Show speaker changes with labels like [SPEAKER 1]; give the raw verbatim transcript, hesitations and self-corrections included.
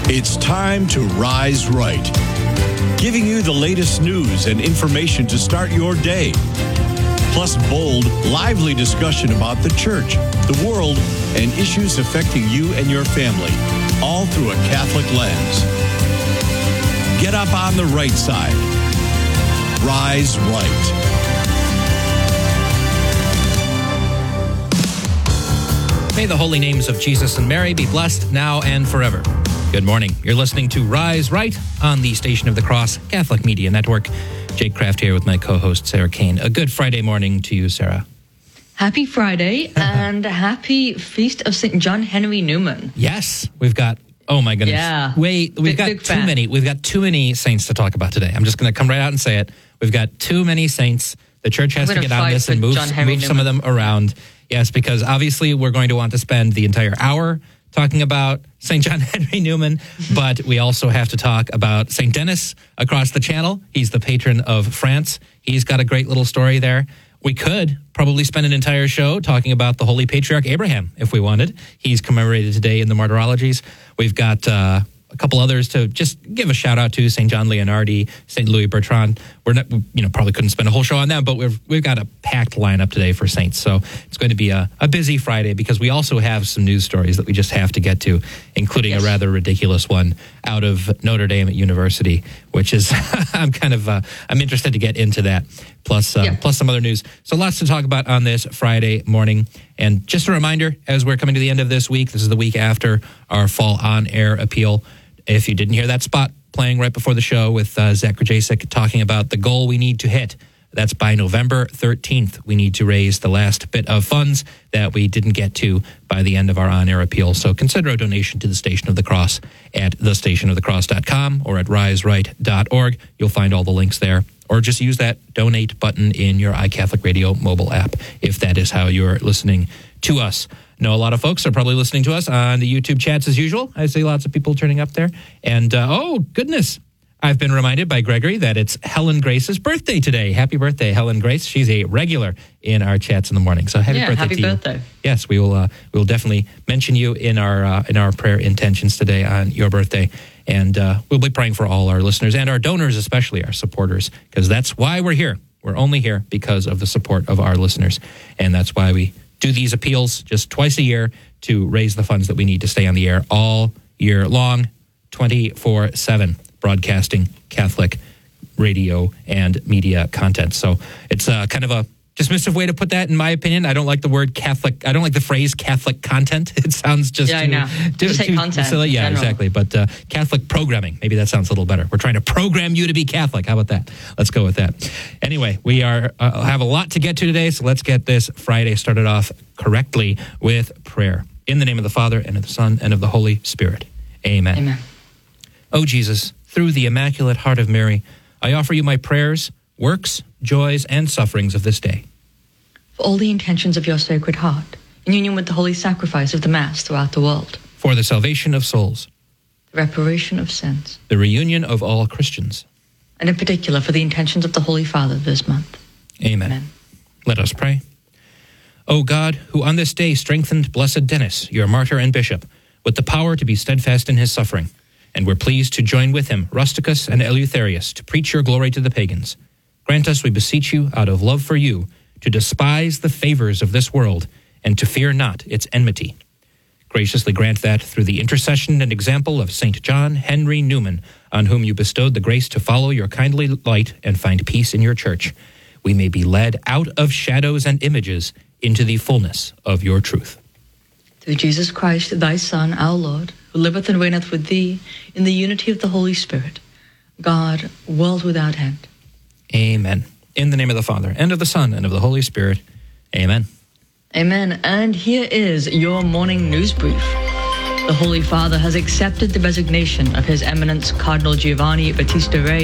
[SPEAKER 1] It's time to Rise Right, giving you the latest news and information to start your day. Plus bold, lively discussion about the church, the world, and issues affecting you and your family, all through a Catholic lens. Get up on the right side. Rise Right.
[SPEAKER 2] May the holy names of Jesus and Mary be blessed now and forever. Good morning. You're listening to Rise Right on the Station of the Cross Catholic Media Network. Jake Kraft here with my co-host, Sarah Kane. A good Friday morning to you, Sarah.
[SPEAKER 3] Happy Friday and happy Feast of Saint John Henry Newman.
[SPEAKER 2] Yes, we've got, oh my goodness.
[SPEAKER 3] Yeah.
[SPEAKER 2] Wait, we've
[SPEAKER 3] big,
[SPEAKER 2] got
[SPEAKER 3] big
[SPEAKER 2] too
[SPEAKER 3] fan.
[SPEAKER 2] many. We've got too many saints to talk about today. I'm just going to come right out and say it. We've got too many saints. The church has
[SPEAKER 3] I'm
[SPEAKER 2] to
[SPEAKER 3] gonna
[SPEAKER 2] get on
[SPEAKER 3] fight
[SPEAKER 2] this
[SPEAKER 3] for
[SPEAKER 2] and move,
[SPEAKER 3] John Henry
[SPEAKER 2] move some of
[SPEAKER 3] Newman.
[SPEAKER 2] them around. Yes, because obviously we're going to want to spend the entire hour talking about Saint John Henry Newman, but we also have to talk about Saint Denis across the channel. He's the patron of France. He's got a great little story there. We could probably spend an entire show talking about the Holy Patriarch Abraham if we wanted. He's commemorated today in the Martyrologies. We've got uh, a couple others to just give a shout out to: Saint John Leonardi, Saint Louis Bertrand. We're not, you know, probably couldn't spend a whole show on them, but we've we've got a packed lineup today for saints. So it's going to be a, a busy Friday because we also have some news stories that we just have to get to, including yes. a rather ridiculous one out of Notre Dame University, which is I'm kind of uh, I'm interested to get into that. Plus, uh, yeah. plus some other news. So lots to talk about on this Friday morning. And just a reminder, as we're coming to the end of this week, this is the week after our fall on-air appeal. If you didn't hear that spot playing right before the show with uh, Zach Krajacek talking about the goal we need to hit, that's by November thirteenth. We need to raise the last bit of funds that we didn't get to by the end of our on-air appeal. So consider a donation to the Station of the Cross at the station of the cross dot com or at rise right dot org. You'll find all the links there. Or just use that donate button in your iCatholic Radio mobile app if that is how you're listening to us. I know a lot of folks are probably listening to us on the YouTube chats as usual. I see lots of people turning up there. And, uh, oh, goodness, I've been reminded by Gregory that it's Helen Grace's birthday today. Happy birthday, Helen Grace. She's a regular in our chats in the morning. So happy
[SPEAKER 3] yeah,
[SPEAKER 2] birthday
[SPEAKER 3] happy
[SPEAKER 2] to you.
[SPEAKER 3] birthday.
[SPEAKER 2] Yes, we will uh, we will definitely mention you in our, uh, in our prayer intentions today on your birthday. And uh, we'll be praying for all our listeners and our donors, especially our supporters, because that's why we're here. We're only here because of the support of our listeners. And that's why we do these appeals just twice a year to raise the funds that we need to stay on the air all year long, twenty-four seven, broadcasting Catholic radio and media content. So it's uh, kind of a dismissive way to put that, in my opinion. I don't like the word Catholic. I don't like the phrase Catholic content. It sounds just
[SPEAKER 3] yeah,
[SPEAKER 2] too,
[SPEAKER 3] I know.
[SPEAKER 2] too,
[SPEAKER 3] just say
[SPEAKER 2] too
[SPEAKER 3] content.
[SPEAKER 2] silly. Yeah,
[SPEAKER 3] general.
[SPEAKER 2] exactly. But uh, Catholic programming, maybe that sounds a little better. We're trying to program you to be Catholic. How about that? Let's go with that. Anyway, we are uh, have a lot to get to today, so let's get this Friday started off correctly with prayer. In the name of the Father, and of the Son, and of the Holy Spirit. Amen.
[SPEAKER 3] Amen.
[SPEAKER 2] O Jesus, through the Immaculate Heart of Mary, I offer you my prayers, works, joys, and sufferings of this day.
[SPEAKER 3] For all the intentions of your Sacred Heart, in union with the holy sacrifice of the Mass throughout the world.
[SPEAKER 2] For the salvation of souls.
[SPEAKER 3] The reparation of sins.
[SPEAKER 2] The reunion of all Christians.
[SPEAKER 3] And in particular for the intentions of the Holy Father this month.
[SPEAKER 2] Amen.
[SPEAKER 3] Amen.
[SPEAKER 2] Let us pray. O God, who on this day strengthened Blessed Denis, your martyr and bishop, with the power to be steadfast in his suffering, and were pleased to join with him Rusticus and Eleutherius to preach your glory to the pagans, grant us, we beseech you, out of love for you, to despise the favors of this world and to fear not its enmity. Graciously grant that, through the intercession and example of Saint John Henry Newman, on whom you bestowed the grace to follow your kindly light and find peace in your church, we may be led out of shadows and images into the fullness of your truth.
[SPEAKER 3] Through Jesus Christ, thy Son, our Lord, who liveth and reigneth with thee in the unity of the Holy Spirit, God, world without end.
[SPEAKER 2] Amen. In the name of the Father, and of the Son, and of the Holy Spirit. Amen.
[SPEAKER 3] Amen. And here is your morning news brief. The Holy Father has accepted the resignation of His Eminence Cardinal Giovanni Battista Re